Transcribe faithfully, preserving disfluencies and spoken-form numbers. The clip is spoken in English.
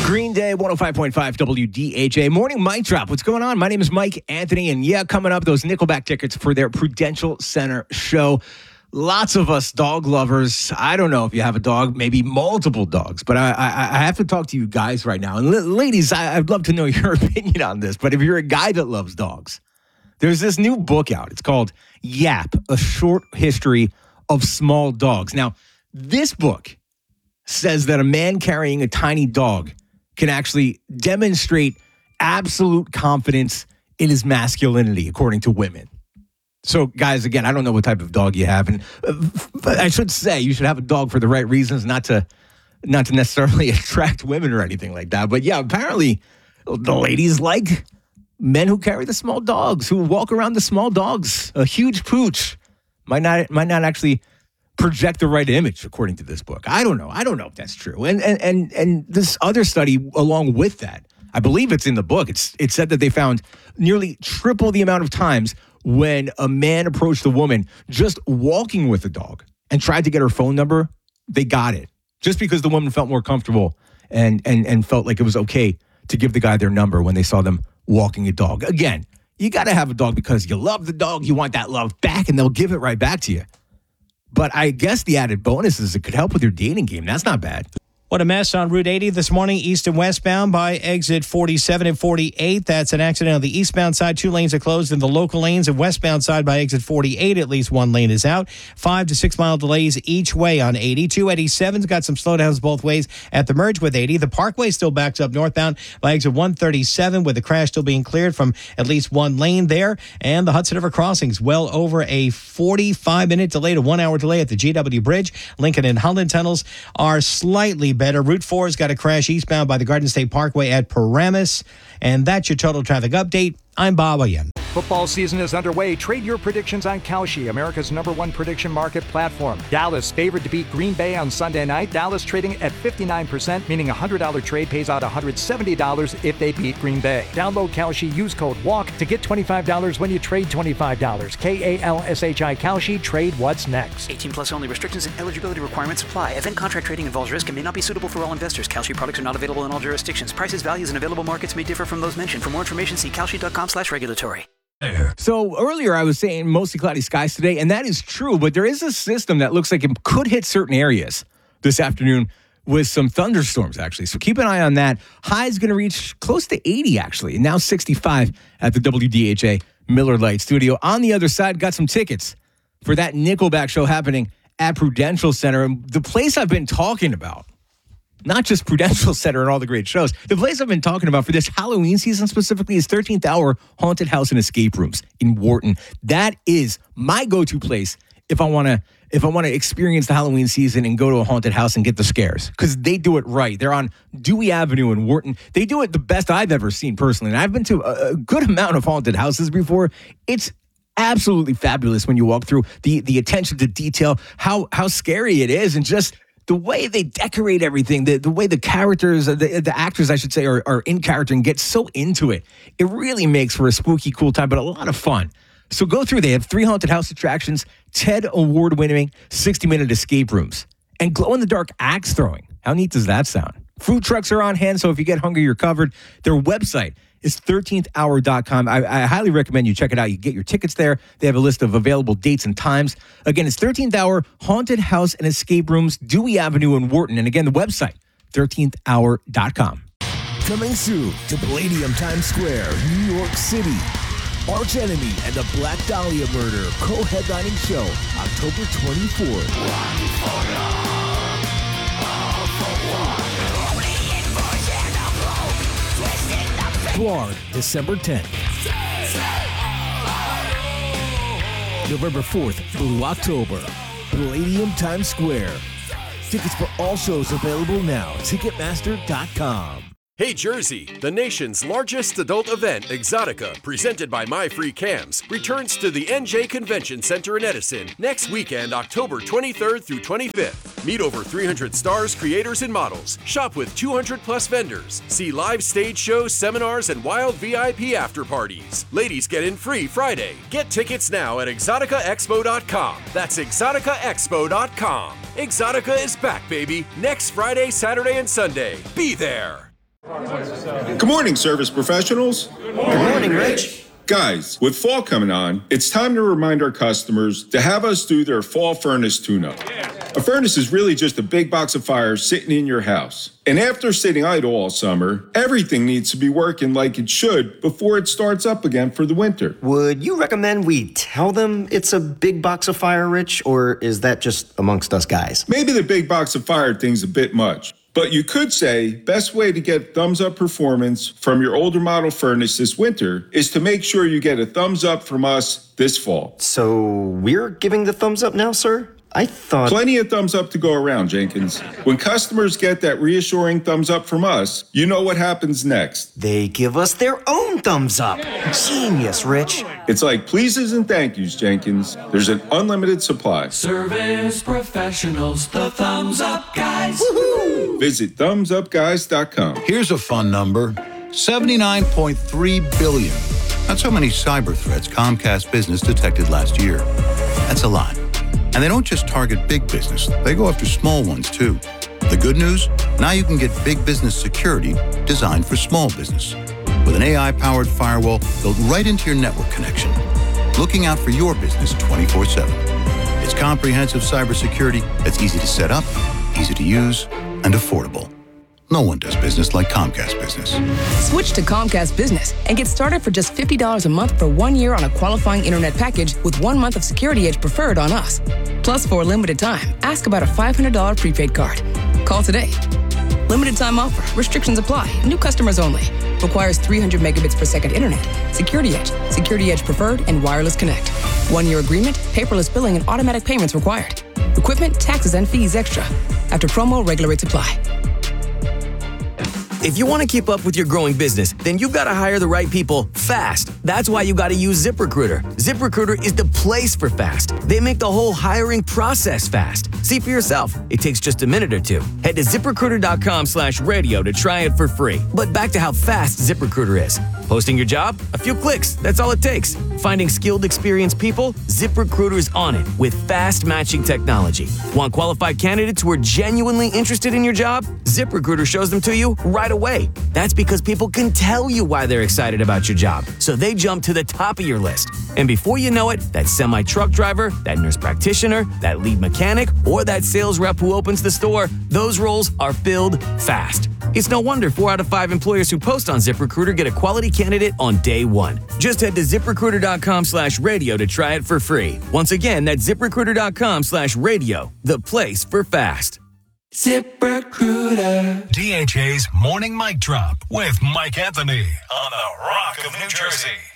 Green Day, one oh five point five W D H A. Morning Mic Drop. What's going on? My name is Mike Anthony, and yeah, coming up, those Nickelback tickets for their Prudential Center show. Lots of us dog lovers. I don't know if you have a dog, maybe multiple dogs, but I, I, I have to talk to you guys right now. And l- ladies, I, I'd love to know your opinion on this, but if you're a guy that loves dogs, there's this new book out. It's called Yap, A Short History of Small Dogs. Now, this book says that a man carrying a tiny dog can actually demonstrate absolute confidence in his masculinity, according to women. So, guys, again, I don't know what type of dog you have, and uh, I should say you should have a dog for the right reasons, not to, not to necessarily attract women or anything like that. But yeah, apparently, the ladies like men who carry the small dogs, who walk around the small dogs. A huge pooch might not might not actually project the right image, according to this book. I don't know. I don't know if that's true. And and and and this other study along with that, I believe it's in the book. It's it said that they found nearly triple the amount of times when a man approached a woman just walking with a dog and tried to get her phone number, they got it. Just because the woman felt more comfortable and and and felt like it was okay to give the guy their number when they saw them walking a dog. Again, you got to have a dog because you love the dog, you want that love back, and they'll give it right back to you. But I guess the added bonus is it could help with your dating game. That's not bad. What a mess on Route eighty this morning, east and westbound by exit forty-seven and forty-eight. That's an accident on the eastbound side. Two lanes are closed in the local lanes, and westbound side by exit forty-eight, at least one lane is out. Five to six mile delays each way on eighty. two eighty-seven's got some slowdowns both ways at the merge with eighty. The Parkway still backs up northbound by exit one thirty-seven, with the crash still being cleared from at least one lane there. And the Hudson River Crossings, well over a forty-five minute delay to one hour delay at the G W Bridge. Lincoln and Holland tunnels are slightly better. Route four's got a crash eastbound by the Garden State Parkway at Paramus. And that's your total traffic update. I'm Bob Ayan. Football season is underway. Trade your predictions on Kalshi, America's number one prediction market platform. Dallas favored to beat Green Bay on Sunday night. Dallas trading at fifty-nine percent, meaning a one hundred dollars trade pays out one hundred seventy dollars if they beat Green Bay. Download Kalshi, use code WALK to get twenty-five dollars when you trade twenty-five dollars. K A L S H I Kalshi, trade what's next. eighteen plus only. Restrictions and eligibility requirements apply. Event contract trading involves risk and may not be suitable for all investors. Kalshi products are not available in all jurisdictions. Prices, values, and available markets may differ from those mentioned. For more information, see kalshi.com slash regulatory. So earlier I was saying mostly cloudy skies today, and that is true, but there is a system that looks like it could hit certain areas this afternoon with some thunderstorms, actually. So keep an eye on that. High is going to reach close to eighty, actually, and now sixty-five at the W D H A Miller Lite Studio. On the other side, got some tickets for that Nickelback show happening at Prudential Center, and the place I've been talking about. Not just Prudential Center and all the great shows. The place I've been talking about for this Halloween season specifically is thirteenth Hour Haunted House and Escape Rooms in Wharton. That is my go-to place if I want to if I want to experience the Halloween season and go to a haunted house and get the scares, because they do it right. They're on Dewey Avenue in Wharton. They do it the best I've ever seen personally. And I've been to a, a good amount of haunted houses before. It's absolutely fabulous when you walk through the the attention to detail, how how scary it is, and just the way they decorate everything, the, the way the characters, the, the actors, I should say, are, are in character and get so into it. It really makes for a spooky, cool time, but a lot of fun. So go through. They have three haunted house attractions, TED award-winning sixty-minute escape rooms, and glow-in-the-dark axe throwing. How neat does that sound? Food trucks are on hand, so if you get hungry, you're covered. Their website is thirteenth hour dot com. I, I highly recommend you check it out. You get your tickets there. They have a list of available dates and times. Again, it's thirteenth Hour Haunted House and Escape Rooms, Dewey Avenue in Wharton. And again, the website, thirteenth hour dot com. Coming soon to Palladium Times Square, New York City. Arch Enemy and the Black Dahlia Murder co-headlining show, October twenty-fourth. One for all, all for one. Blard, December tenth. November fourth, Blue October. Palladium Times Square. Tickets for all shows available now. Ticketmaster dot com. Hey Jersey, the nation's largest adult event, Exotica, presented by My Free Cams, returns to the N J Convention Center in Edison next weekend, October twenty-third through twenty-fifth. Meet over three hundred stars, creators, and models. Shop with two hundred plus vendors. See live stage shows, seminars, and wild V I P after parties. Ladies get in free Friday. Get tickets now at exotica expo dot com. That's exotica expo dot com. Exotica is back, baby, next Friday, Saturday, and Sunday. Be there. Good morning, service professionals. Good morning, Rich. Guys, with fall coming on, it's time to remind our customers to have us do their fall furnace tune-up. A furnace is really just a big box of fire sitting in your house. And after sitting idle all summer, everything needs to be working like it should before it starts up again for the winter. Would you recommend we tell them it's a big box of fire, Rich, or is that just amongst us guys? Maybe the big box of fire thing's a bit much. But you could say, best way to get thumbs up performance from your older model furnace this winter is to make sure you get a thumbs up from us this fall. So we're giving the thumbs up now, sir? I thought... Plenty of thumbs up to go around, Jenkins. When customers get that reassuring thumbs up from us, you know what happens next. They give us their own thumbs up. Genius, Rich. It's like pleases and thank yous, Jenkins. There's an unlimited supply. Service professionals, the thumbs up guys. Woohoo! Visit thumbs up guys dot com. Here's a fun number, seventy-nine point three billion. That's how many cyber threats Comcast Business detected last year. That's a lot. And they don't just target big business, they go after small ones too. The good news? Now you can get big business security designed for small business. With an A I-powered firewall built right into your network connection. Looking out for your business twenty-four seven. It's comprehensive cybersecurity that's easy to set up, easy to use, and affordable. No one does business like Comcast Business. Switch to Comcast Business and get started for just fifty dollars a month for one year on a qualifying internet package with one month of Security Edge Preferred on us. Plus, for a limited time, ask about a five hundred dollars prepaid card. Call today. Limited time offer. Restrictions apply. New customers only. Requires three hundred megabits per second internet. Security Edge, Security Edge Preferred, and Wireless Connect. One-year agreement, paperless billing, and automatic payments required. Equipment, taxes, and fees extra. After promo, regular rates apply. If you want to keep up with your growing business, then you've got to hire the right people fast. That's why you got to use ZipRecruiter. ZipRecruiter is the place for fast. They make the whole hiring process fast. See for yourself. It takes just a minute or two. Head to ZipRecruiter.com slash radio to try it for free. But back to how fast ZipRecruiter is. Posting your job? A few clicks. That's all it takes. Finding skilled, experienced people? ZipRecruiter is on it with fast matching technology. Want qualified candidates who are genuinely interested in your job? ZipRecruiter shows them to you right away. That's because people can tell you why they're excited about your job, so they jump to the top of your list. And before you know it, that semi-truck driver, that nurse practitioner, that lead mechanic, or that sales rep who opens the store, those roles are filled fast. It's no wonder four out of five employers who post on ZipRecruiter get a quality candidate on day one. Just head to ZipRecruiter.com slash radio to try it for free. Once again, that's ZipRecruiter.com slash radio, the place for fast. ZipRecruiter. D H A's Morning Mic Drop with Mike Anthony on the Rock of New Jersey.